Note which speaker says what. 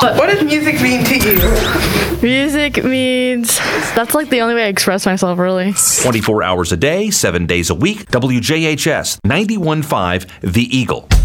Speaker 1: What does music mean to you?
Speaker 2: Music means that's like the only way I express myself, really.
Speaker 3: 24 hours a day, 7 days a week. WJHS 91.5 The Eagle.